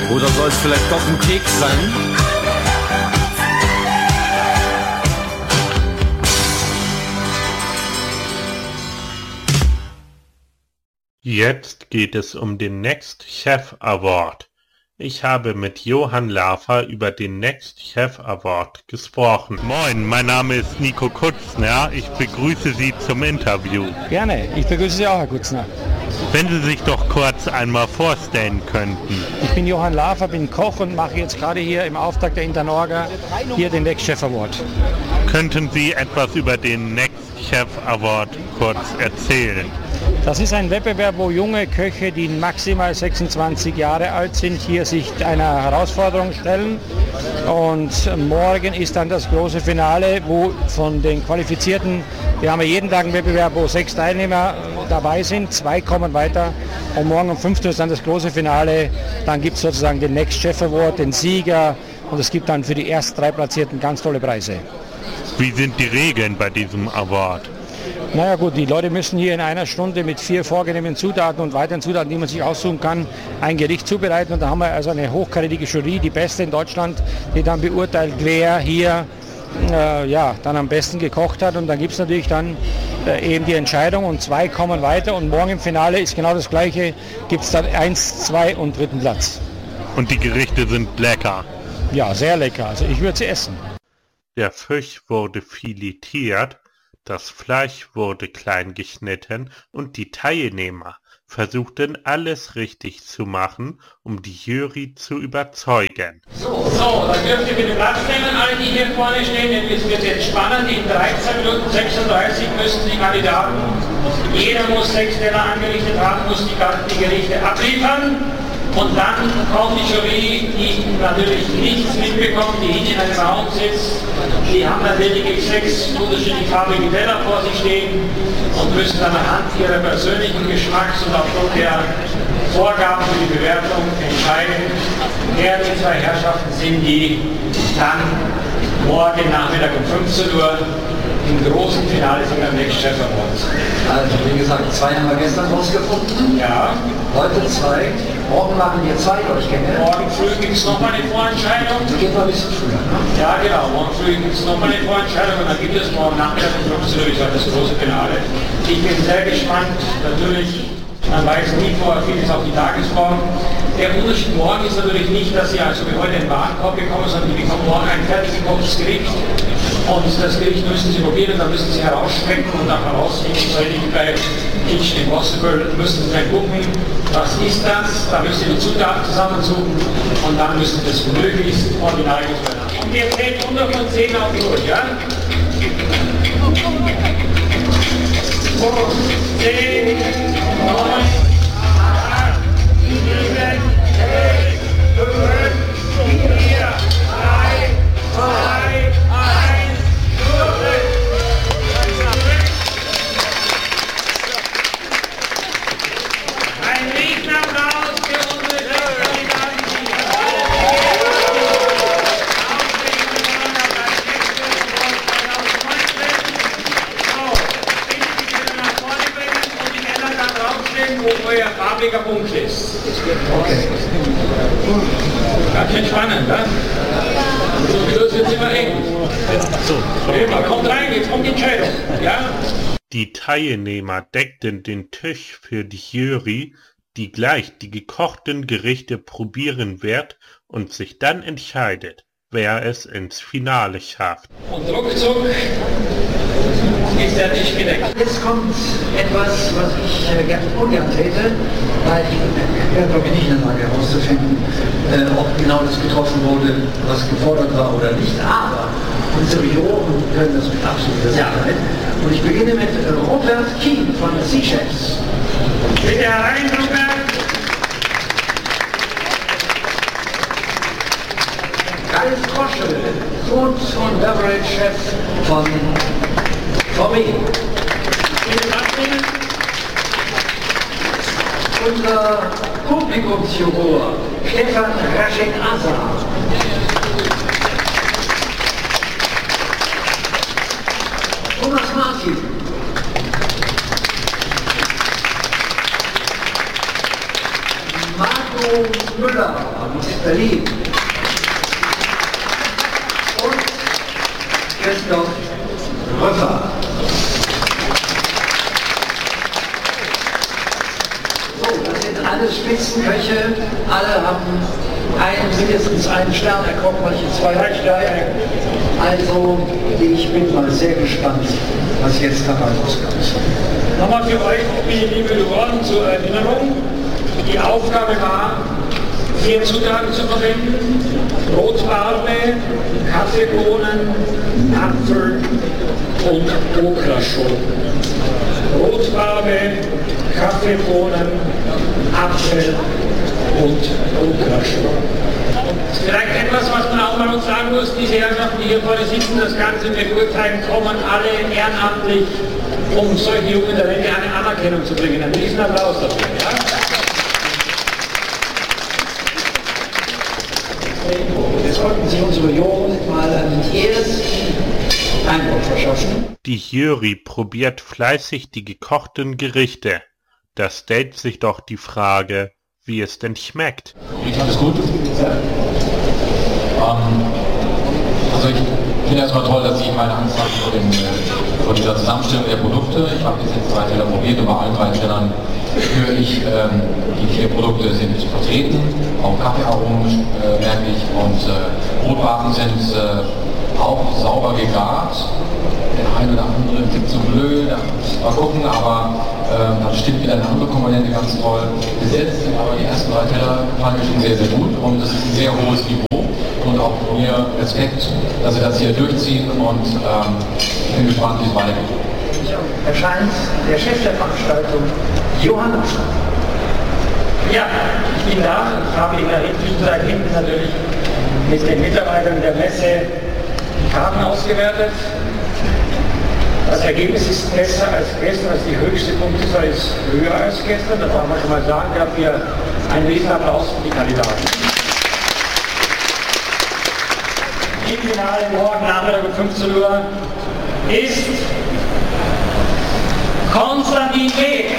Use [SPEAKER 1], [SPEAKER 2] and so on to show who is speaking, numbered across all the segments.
[SPEAKER 1] Oder soll es vielleicht doch ein Keks sein?
[SPEAKER 2] Jetzt geht es um den Next Chef Award. Ich habe mit Johann Lafer über den Next Chef Award gesprochen. Moin, mein Name ist Nico Kutzner. Ich begrüße Sie zum Interview.
[SPEAKER 3] Gerne, ich begrüße Sie auch, Herr Kutzner.
[SPEAKER 2] Wenn Sie sich doch kurz einmal vorstellen könnten.
[SPEAKER 3] Ich bin Johann Lafer, bin Koch und mache jetzt gerade hier im Auftrag der Internorga hier den Next Chef Award.
[SPEAKER 2] Könnten Sie etwas über den Next Chef Award kurz erzählen?
[SPEAKER 3] Das ist ein Wettbewerb, wo junge Köche, die maximal 26 Jahre alt sind, hier sich einer Herausforderung stellen. Und morgen ist dann das große Finale, wo von den Qualifizierten, wir haben ja jeden Tag einen Wettbewerb, wo 6 Teilnehmer dabei sind, 2 kommen weiter. Und morgen um 15 Uhr ist dann das große Finale. Dann gibt es sozusagen den Next Chef Award, den Sieger. Und es gibt dann für die ersten 3 Platzierten ganz tolle Preise.
[SPEAKER 2] Wie sind die Regeln bei diesem Award?
[SPEAKER 3] Naja gut, die Leute müssen hier in einer Stunde mit 4 vorgegebenen Zutaten und weiteren Zutaten, die man sich aussuchen kann, ein Gericht zubereiten. Und da haben wir also eine hochkarätige Jury, die beste in Deutschland, die dann beurteilt, wer hier dann am besten gekocht hat. Und dann gibt es natürlich dann eben die Entscheidung und 2 kommen weiter. Und morgen im Finale ist genau das Gleiche, gibt es dann 1, 2 und 3. Platz.
[SPEAKER 2] Und die Gerichte sind lecker?
[SPEAKER 3] Ja, sehr lecker. Also ich würde sie essen.
[SPEAKER 2] Der Fisch wurde filetiert. Das Fleisch wurde klein geschnitten und die Teilnehmer versuchten alles richtig zu machen, um die Jury zu überzeugen.
[SPEAKER 4] So, dann dürft ihr bitte Platz nehmen, alle die hier vorne stehen, denn es wird jetzt spannend. In 13 Minuten 36 müssen die Kandidaten, jeder muss 6 Teller angerichtet haben, muss die Gerichte abliefern. Und dann kommt die Jury, die natürlich nichts mitbekommt, die hinten in einem Raum sitzt. Die haben natürlich 6 unterschiedlich farbige Teller vor sich stehen und müssen dann anhand ihrer persönlichen Geschmacks und aufgrund der Vorgaben für die Bewertung entscheiden, wer die 2 Herrschaften sind, die dann morgen Nachmittag um 15 Uhr im großen Finale von der Next Chef Award.
[SPEAKER 5] Also wie gesagt, 2 haben wir gestern rausgefunden.
[SPEAKER 4] Ja.
[SPEAKER 5] Heute 2. Morgen machen wir 2 Durchgänge.
[SPEAKER 4] Morgen früh gibt es nochmal eine Vorentscheidung.
[SPEAKER 5] Die geht noch ein bisschen früher, ne?
[SPEAKER 4] Ja genau, morgen früh gibt es nochmal eine Vorentscheidung und dann gibt es morgen Nachmittag um 15 Uhr das große Finale. Ich bin sehr gespannt, natürlich, man weiß nie vorher vieles auf die Tagesform. Der Unterschied morgen ist natürlich nicht, dass Sie also wie heute einen Warenkorb bekommen, sondern Sie bekommen morgen ein fertig gekochtes Gericht. Und das Gericht müssen Sie probieren, dann müssen Sie herausschmecken und dann herausfinden, so ähnlich wie bei Kitchen Impossible, müssen Sie dann gucken, was ist das, da müssen Sie die Zutaten zusammensuchen und dann müssen Sie das möglichst original gestalten. Und wir zählen 100 von 10 auf die Uhr, ja? 10, 9, 8, 7, 6, 5, 4, 3, 2, wo euer farbiger Punkt ist.
[SPEAKER 5] Okay.
[SPEAKER 4] Ganz schön spannend, ne? So wie das jetzt immer eng. So, kommt rein, jetzt kommt die Entscheidung. Ja?
[SPEAKER 2] Die Teilnehmer deckten den Tisch für die Jury, die gleich die gekochten Gerichte probieren wird und sich dann entscheidet, wer es ins Finale schafft.
[SPEAKER 4] Und ruckzuck ist der Tisch gedeckt.
[SPEAKER 5] Jetzt kommt etwas, was ich ungern täte, weil ich wäre glaube ich nicht in der Lage herauszufinden, ob genau das getroffen wurde, was gefordert war oder nicht. Aber unsere Juroren können das mit absoluter Sicherheit. Und ich beginne mit Robert Kien von Sea Chefs.
[SPEAKER 4] Bitte herein, Robert.
[SPEAKER 5] Ralf Koschel, Food und Beverage Chef von VW. Unser Publikumsjuror Stefan Raschek-Asa. Thomas Martin. Marc Marco Müller aus Berlin. Und Christoph Röffer. So, das sind alles Spitzenköche. Alle haben mindestens einen Stern erkommen, manche 2 Sterne. Also, ich bin mal sehr gespannt, was jetzt dabei rauskommt.
[SPEAKER 4] Nochmal für euch, liebe Juroren, zur Erinnerung. Die Aufgabe war, 4 Zutaten zu verwenden: Rotbarbe, Kaffeebohnen, Apfel und Okraschoten. Rotbarbe, Kaffeebohnen, Apfel und Okraschoten. Vielleicht etwas, was man auch mal uns sagen muss: Diese Herrschaften, die hier vorne sitzen, das Ganze beurteilen, kommen alle ehrenamtlich, um solche jungen Talente eine Anerkennung zu bringen. Einen riesen Applaus dafür. Ja?
[SPEAKER 5] Jetzt wollten Sie unsere Jury mal einen ersten Eindruck verschaffen.
[SPEAKER 2] Die Jury probiert fleißig die gekochten Gerichte. Da stellt sich doch die Frage, wie es denn schmeckt.
[SPEAKER 6] Ich fand es gut. Also ich finde erstmal toll, dass Sie meine Angst hatten vor dieser Zusammenstellung der Produkte. Ich habe jetzt 3 Teller probiert und bei allen 3 Tellern spüre ich, die 4 Produkte sind vertreten. Auch Kaffeearomen merke ich und Brotbarben sind auch sauber gegart. Der eine oder andere ist zu blöd, mal gucken, aber dann stimmt wieder eine andere Komponente ganz toll. Bis jetzt sind aber die ersten 3 Teller fand ich schon sehr, sehr gut und es ist ein sehr hohes Niveau und auch von mir Respekt, dass Sie das hier durchziehen und ich bin gespannt, wie es weitergeht.
[SPEAKER 5] Erscheint der Chef der Veranstaltung, Johann Lafer.
[SPEAKER 4] Ja, ich bin da. Ich habe in der Zwischenzeit hinten natürlich mit den Mitarbeitern der Messe die Karten ausgewertet. Das Ergebnis ist besser als gestern, also die höchste Punktezahl ist höher als gestern. Das darf man schon mal sagen. Dafür einen Riesenapplaus für die Kandidaten. Im Finale morgen Nachmittag um 15 Uhr ist Konstantin Weg.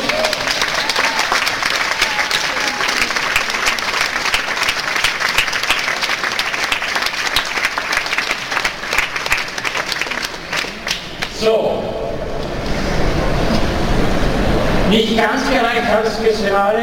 [SPEAKER 4] So, nicht ganz gereicht hat es fürs Finale.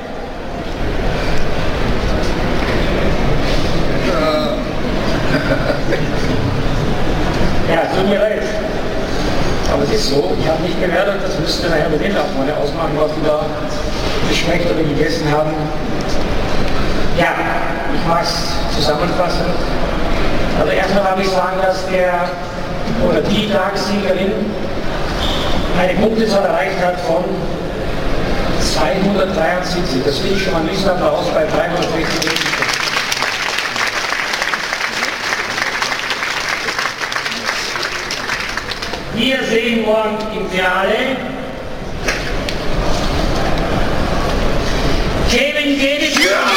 [SPEAKER 4] Ja, tut mir leid. Aber es ist so, ich habe nicht gemerkt, das müsste nachher mit den Abmann ausmachen, was die da geschmeckt oder gegessen haben. Ja, ich mag es zusammenfassen. Also erstmal darf ich sagen, dass der oder die Tagessiegerin eine Punktezahl erreicht hat von 273. Das finde ich schon mal nicht so aus bei 360. Wir sehen morgen im Finale Kevin Geddes.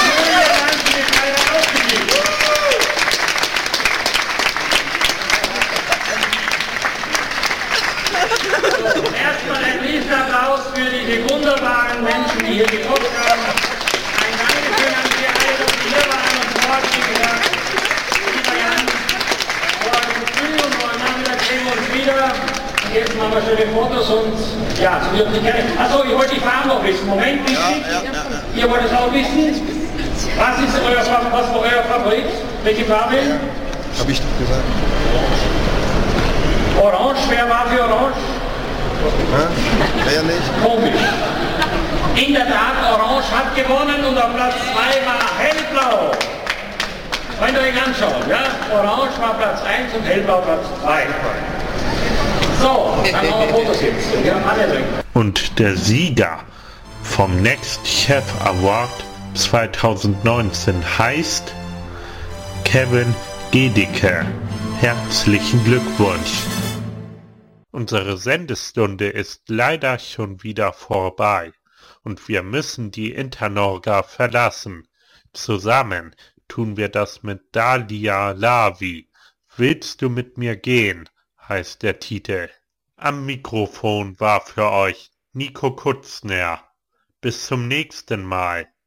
[SPEAKER 4] Erstmal ein Riesenapplaus für diese wunderbaren Menschen, die hier gekocht haben. Ein Dankeschön an Sie alle, dass Sie hier waren und morgen, wie gesagt, lieber Jan, morgen früh und morgen Nachmittag sehen wir uns wieder. Und jetzt machen wir schöne Fotos und ja, so wird nicht gerne. Achso, ich wollte die Farbe noch wissen. Moment, wichtig. Ihr wollt es auch wissen? Was ist euer Favorit? Welche Farbe?
[SPEAKER 7] Hab ich doch gesagt.
[SPEAKER 4] Orange, wer war für Orange?
[SPEAKER 7] Wer nicht?
[SPEAKER 4] Komisch. In der Tat, Orange hat gewonnen und auf Platz 2 war Hellblau. Könnt ihr euch anschauen, ja? Orange war Platz 1 und Hellblau Platz 2. So, dann haben wir Fotos jetzt. Wir haben alle drin.
[SPEAKER 2] Und der Sieger vom Next Chef Award 2019 heißt Kevin Gedicke. Herzlichen Glückwunsch! Unsere Sendestunde ist leider schon wieder vorbei und wir müssen die Internorga verlassen. Zusammen tun wir das mit Dalia Lavi. Willst du mit mir gehen? Heißt der Titel. Am Mikrofon war für euch Nico Kutzner. Bis zum nächsten Mal.